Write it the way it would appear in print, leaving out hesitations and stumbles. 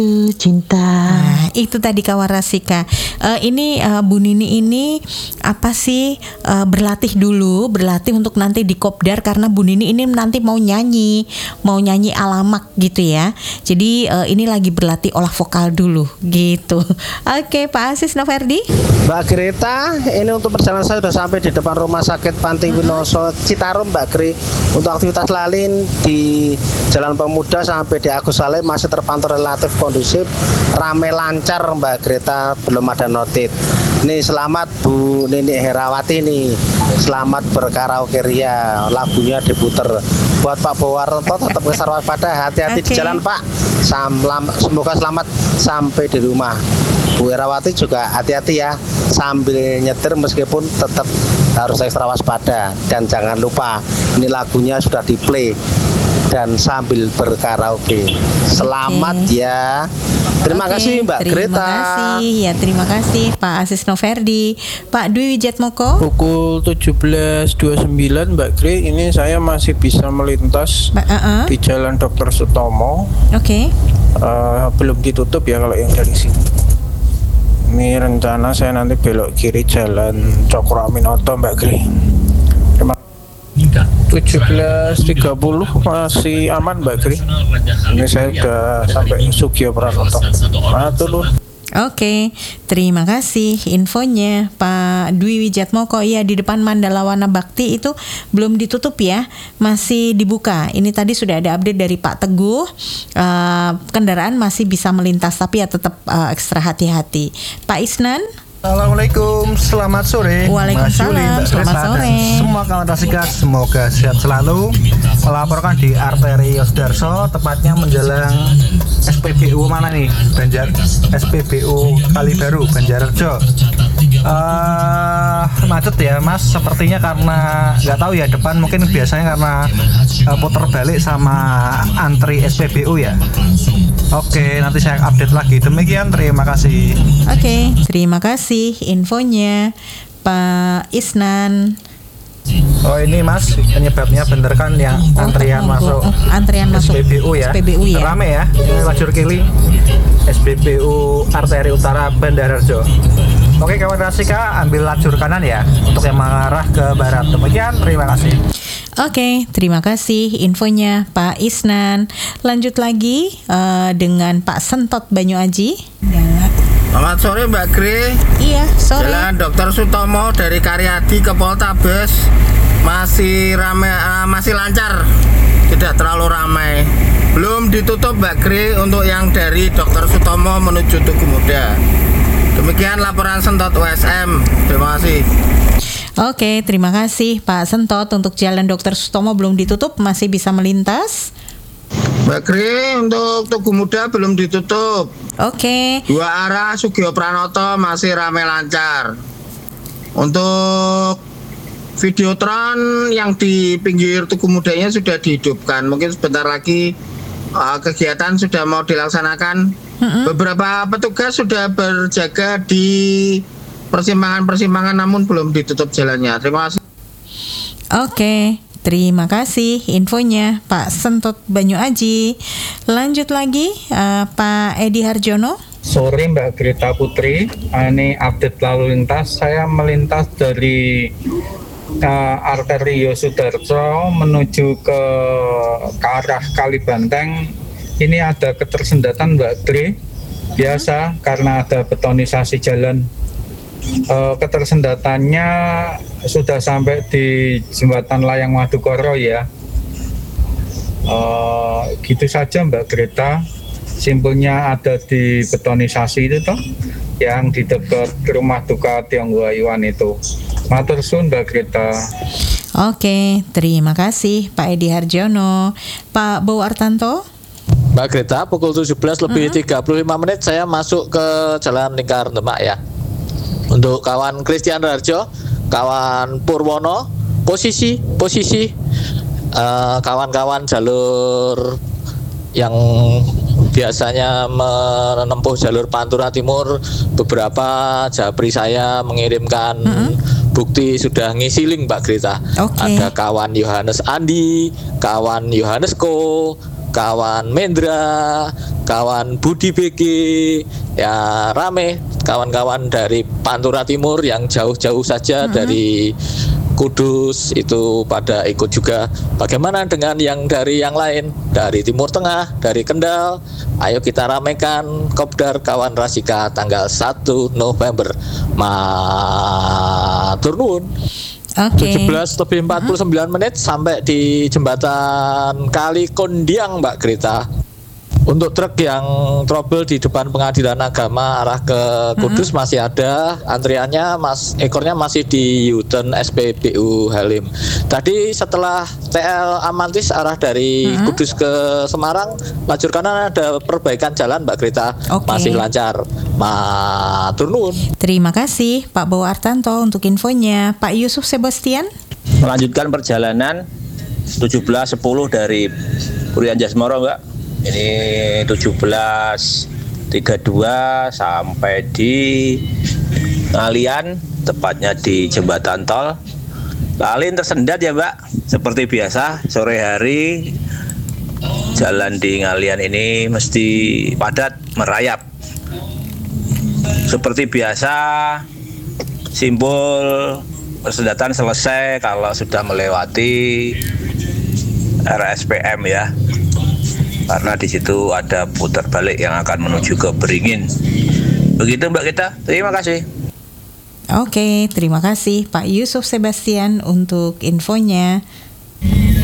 Cinta. Nah, itu tadi kawan Rasika. Ini Bu Nini ini apa sih, berlatih untuk nanti di kopdar, karena Bu Nini ini nanti mau nyanyi alamak gitu ya. Jadi ini lagi berlatih olah vokal dulu gitu. Oke, Pak Asis Noverdi. Mbak Greta, ini untuk perjalanan saya sudah sampai di depan Rumah Sakit Panti Winoso Citarum, Mbak Gri. Untuk aktivitas lain di Jalan Pemuda sampai di Agus Salim masih terpantau relatif kondusif, rame lancar Mbak Greta, belum ada notit. Ini selamat Bu Nini Herawati nih, selamat berkaraoke ria, lagunya diputer. Buat Pak Bowarto tetap besar waspada, hati-hati di jalan Pak. Semoga selamat sampai di rumah. Bu Herawati juga hati-hati ya, sambil nyetir meskipun tetap harus ekstra waspada. Dan jangan lupa, ini lagunya sudah di play dan sambil berkaraoke. Selamat ya. Terima kasih Mbak Greta. Terima kasih Pak Asis Noverdi. Pak Dwi Wijatmoko. Pukul 17.29 Mbak Gri, ini saya masih bisa melintas di Jalan Dr. Sutomo. Belum ditutup ya kalau yang dari sini. Ini rencana saya nanti belok kiri Jalan Cokro Aminoto Mbak Gri. 17.30 masih aman Mbak Gri. Ini saya sudah sampai Sugio Pranoto. Oke, terima kasih infonya Pak Dwi Wijatmoko. Ya, di depan Mandala Wana Bakti itu belum ditutup ya, masih dibuka. Ini tadi sudah ada update dari Pak Teguh, kendaraan masih bisa melintas tapi ya tetap ekstra hati-hati. Pak Isnan. Assalamualaikum, selamat sore. Waalaikumsalam, selamat sore. Semua kawan Rasika semoga sehat selalu. Melaporkan di arteri Yosudarso, tepatnya menjelang SPBU mana nih? SPBU Kalibaru, Banjarjo. Macet ya Mas, sepertinya karena nggak tahu ya, depan mungkin biasanya karena putar balik sama antri SPBU ya. Oke, nanti saya update lagi. Demikian, terima kasih. Oke, terima kasih infonya Pak Isnan. Oh ini Mas, penyebabnya bener kan yang antrian masuk SPBU ya. Rame ya, ini lajur kiri SPBU Arteri Utara Bandarjo. Oke kawan Rasika, ambil lajur kanan ya untuk yang mengarah ke barat. Demikian, terima kasih. Oke, terima kasih infonya Pak Isnan. Lanjut lagi dengan Pak Sentot Banyu Aji. Selamat sore Mbak Gri. Iya, sore. Jalan Dr. Sutomo dari Karyadi ke Poltabes masih ramai, masih lancar, tidak terlalu ramai. Belum ditutup Mbak Gri untuk yang dari Dr. Sutomo menuju Tugu Muda. Demikian laporan Sentot USM. Terima kasih. Oke, terima kasih Pak Sentot. Untuk Jalan Dr. Sutomo belum ditutup, masih bisa melintas. Mbak Gri, untuk Tugu Muda belum ditutup. Oke. Dua arah Sugio Pranoto masih ramai lancar. Untuk Videotron yang di pinggir Tugu Mudanya sudah dihidupkan. Mungkin sebentar lagi kegiatan sudah mau dilaksanakan. Beberapa petugas sudah berjaga di persimpangan-persimpangan namun belum ditutup jalannya. Terima kasih. Oke, terima kasih infonya Pak Sentot Banyu Aji. Lanjut lagi Pak Edi Harjono. Sore Mbak Greta Putri, ini update lalu lintas. Saya melintas dari arteri Yosudarso menuju ke arah Kalibanteng. Ini ada ketersendatan Mbak Gri, biasa karena ada betonisasi jalan. Ketersendatannya sudah sampai di jembatan Layang Madukoro ya. Gitu saja Mbak Greta. Simpulnya ada di betonisasi itu toh, yang di dekat rumah duka Tionghoa Iwan itu. Matur suwun Mbak Greta. Oke, terima kasih Pak Edi Harjono. Pak Bowo Artanto. Mbak Greta, pukul 17.35 saya masuk ke Jalan Lingkar Demak ya. Untuk kawan Christian Rarjo, kawan Purwono, posisi kawan-kawan jalur yang biasanya menempuh jalur Pantura Timur, beberapa japri saya mengirimkan bukti sudah ngisi link Mbak Greta. Ada kawan Yohanes Andi, kawan Yohanes Ko, kawan Mendra, kawan Budi BG, ya rame kawan-kawan dari Pantura Timur yang jauh-jauh saja dari Kudus itu pada ikut juga. Bagaimana dengan yang dari yang lain, dari Timur Tengah, dari Kendal? Ayo kita ramekan Kopdar Kawan Rasika tanggal 1 November. Matur nuwun. 17:49 sampai di jembatan Kali Kondiang, Mbak Greta. Untuk truk yang trouble di depan Pengadilan Agama arah ke Kudus masih ada antriannya, ekornya masih di U-turn SPBU Halim. Tadi setelah TL Amantis arah dari Kudus ke Semarang, lajur kanan ada perbaikan jalan, Mbak Greta. Masih lancar. Matur nuwun. Terima kasih Pak Bowo Artanto untuk infonya. Pak Yusuf Sebastian. Melanjutkan perjalanan 17.10 dari Purian Jasmoro, Mbak. Ini 17.32 sampai di Ngalian, tepatnya di jembatan tol. Lalin tersendat ya, Mbak. Seperti biasa, sore hari jalan di Ngalian ini mesti padat merayap. Seperti biasa, simbol persendatan selesai kalau sudah melewati RSPM ya. Karena di situ ada putar balik yang akan menuju ke Beringin. Begitu Mbak Gita, terima kasih. Oke, terima kasih Pak Yusuf Sebastian untuk infonya.